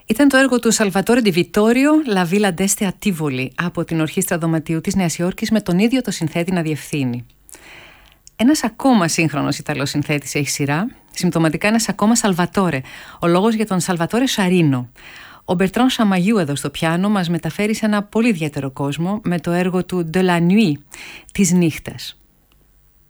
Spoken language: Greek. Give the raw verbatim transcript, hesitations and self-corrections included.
Ήταν το έργο του Σαλβατόρε Ντι Βιτόριο, La Villa d'Este a Tivoli, από την Ορχήστρα Δωματίου της Νέας Υόρκης, με τον ίδιο το συνθέτη να διευθύνει. Ένας ακόμα σύγχρονος Ιταλός συνθέτης έχει σειρά, συμπτωματικά ένας ακόμα Σαλβατόρε, ο λόγος για τον Σαλβατόρε Σαρίνο. Ο Μπερτράν Σαμαγιού εδώ στο πιάνο μας μεταφέρει σε ένα πολύ ιδιαίτερο κόσμο με το έργο του De la Nuit, της νύχτας.